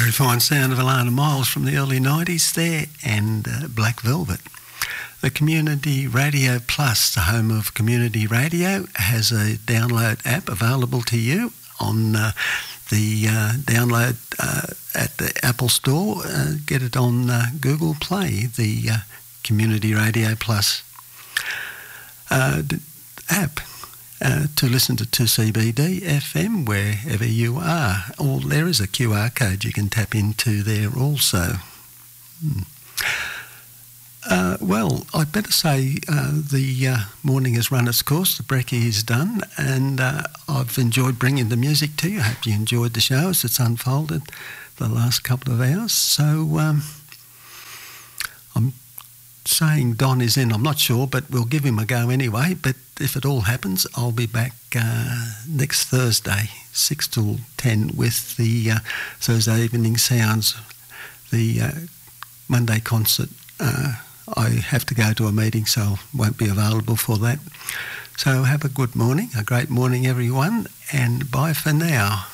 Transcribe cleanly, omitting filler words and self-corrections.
Very fine sound of Alana Miles from the early 90s there, and Black Velvet. The Community Radio Plus, the home of community radio, has a download app available to you on the download at the Apple Store. Get it on Google Play, the Community Radio Plus app. To listen to 2CBD FM wherever you are. Or there is a QR code you can tap into there also. Well, I'd better say the morning has run its course, the brekkie is done, and I've enjoyed bringing the music to you. I hope you enjoyed the show as it's unfolded the last couple of hours. So I'm saying Don is in, I'm not sure, but we'll give him a go anyway. But if it all happens, I'll be back next Thursday, 6 till 10, with the Thursday Evening Sounds, the Monday concert. I have to go to a meeting, so won't be available for that. So have a good morning, a great morning, everyone, and bye for now.